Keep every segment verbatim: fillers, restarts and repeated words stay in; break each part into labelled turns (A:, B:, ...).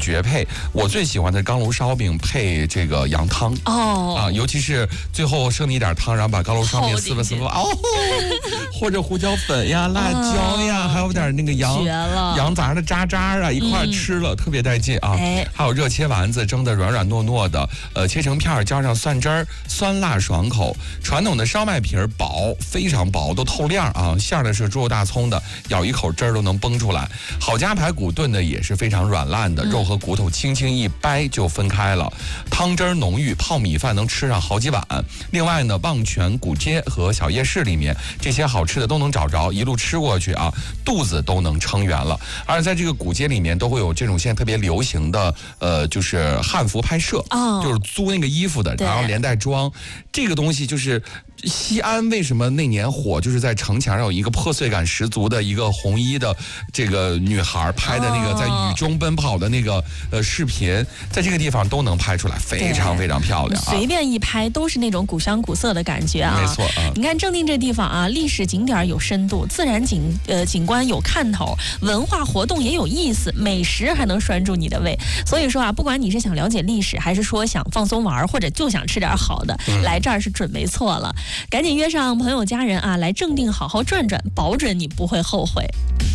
A: 绝配。我最喜欢的钢炉烧饼配这个羊汤
B: 哦
A: 啊，尤其是最后剩那一点汤，然后把钢炉烧饼撕吧撕吧哦，或者胡椒粉呀、辣椒呀，啊、还有点那个羊羊杂的渣渣啊，一块吃了、嗯、特别带劲啊。哎、还有热切丸子蒸的软软糯糯的，呃，切成片加上蒜汁儿，酸辣爽口。传统的烧麦皮儿薄，非常薄，都透亮啊。馅的是猪肉大葱的，咬一口汁儿都能崩出来。好家排骨炖的也是非常软烂的，肉和骨头轻轻一掰就分开了，汤汁浓郁，泡米饭能吃上好几碗。另外呢，望泉古街和小夜市里面这些好吃的都能找着，一路吃过去啊，肚子都能撑圆了。而在这个古街里面都会有这种现在特别流行的呃，就是汉服拍摄，哦、就是租那个衣服的，然后连带妆，这个东西就是。西安为什么那年火？就是在城墙上有一个破碎感十足的一个红衣的这个女孩拍的那个在雨中奔跑的那个呃视频，在这个地方都能拍出来，非常非常漂亮、啊。
B: 随便一拍都是那种古香古色的感觉啊！
A: 没错啊，
B: 你看正定这地方啊，历史景点有深度，自然景呃景观有看头，文化活动也有意思，美食还能拴住你的胃。所以说啊，不管你是想了解历史，还是说想放松玩，或者就想吃点好的，嗯、来这儿是准没错了。赶紧约上朋友家人啊，来正定好好转转，保准你不会后悔。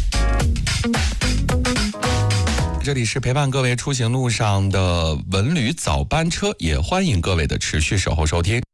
A: 这里是陪伴各位出行路上的文旅早班车，也欢迎各位的持续守候收听。